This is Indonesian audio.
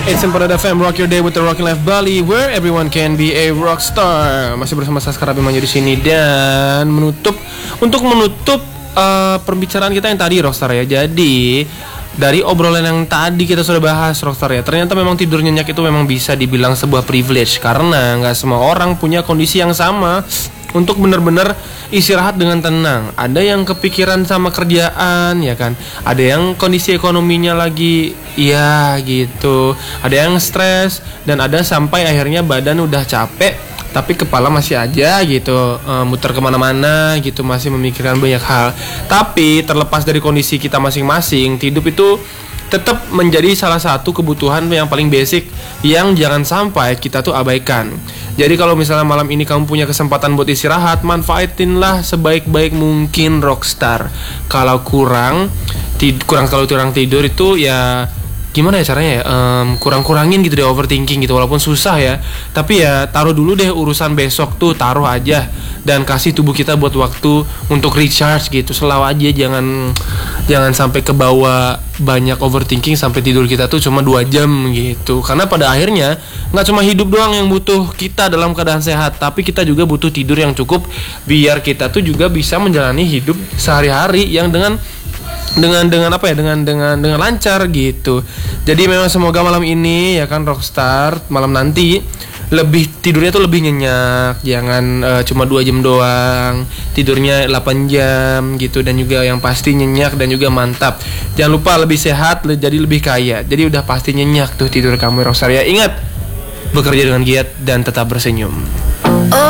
It's Simple FM, rock your day with the Rocking Life Bali, where everyone can be a rock star. Masih bersama Saskar Abimanyu di sini dan untuk menutup perbicaraan kita yang tadi Rockstar ya. Jadi dari obrolan yang tadi kita sudah bahas Rockstar ya, ternyata memang tidur nyenyak itu memang bisa dibilang sebuah privilege karena nggak semua orang punya kondisi yang sama untuk benar-benar istirahat dengan tenang. Ada yang kepikiran sama kerjaan ya kan, ada yang kondisi ekonominya lagi ya gitu, ada yang stres, dan ada sampai akhirnya badan udah capek tapi kepala masih aja gitu muter kemana-mana gitu, masih memikirkan banyak hal. Tapi terlepas dari kondisi kita masing-masing, tidur itu tetap menjadi salah satu kebutuhan yang paling basic yang jangan sampai kita tuh abaikan. Jadi kalau misalnya malam ini kamu punya kesempatan buat istirahat, manfaatinlah sebaik-baik mungkin Rockstar. Kalau kurang tidur itu ya gimana ya caranya ya, kurang-kurangin gitu deh overthinking gitu, walaupun susah ya, tapi ya taruh dulu deh urusan besok tuh, taruh aja dan kasih tubuh kita buat waktu untuk recharge gitu. Selalu aja jangan sampai kebawa banyak overthinking sampai tidur kita tuh cuma 2 jam gitu, karena pada akhirnya nggak cuma hidup doang yang butuh kita dalam keadaan sehat, tapi kita juga butuh tidur yang cukup biar kita tuh juga bisa menjalani hidup sehari-hari yang dengan lancar gitu. Jadi memang semoga malam ini ya kan Rockstar, malam nanti tidurnya tuh lebih nyenyak, jangan cuma 2 jam doang, tidurnya 8 jam gitu, dan juga yang pasti nyenyak dan juga mantap. Jangan lupa lebih sehat, jadi lebih kaya. Jadi udah pasti nyenyak tuh tidur kamu Rockstar ya. Ingat, bekerja dengan giat dan tetap bersenyum.